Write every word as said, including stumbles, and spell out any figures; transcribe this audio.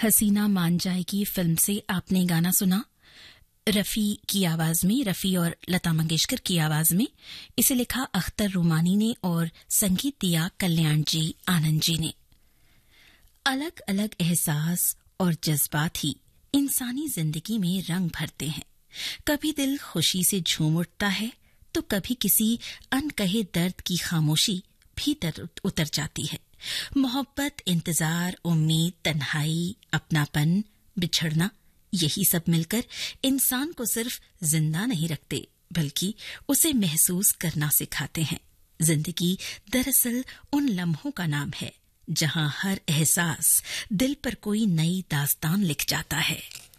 हसीना मान जाएगी फिल्म से आपने गाना सुना। रफी की आवाज में, रफी और लता मंगेशकर की आवाज में। इसे लिखा अख्तर रुमानी ने और संगीत दिया कल्याण जी आनंद जी ने। अलग अलग एहसास और जज्बात ही इंसानी जिंदगी में रंग भरते हैं। कभी दिल खुशी से झूम उठता है तो कभी किसी अनकहे दर्द की खामोशी भीतर उतर जाती है। मोहब्बत, इंतजार, उम्मीद, तन्हाई, अपनापन, बिछड़ना, यही सब मिलकर इंसान को सिर्फ जिंदा नहीं रखते बल्कि उसे महसूस करना सिखाते हैं। जिंदगी दरअसल उन लम्हों का नाम है जहां हर एहसास दिल पर कोई नई दास्तान लिख जाता है।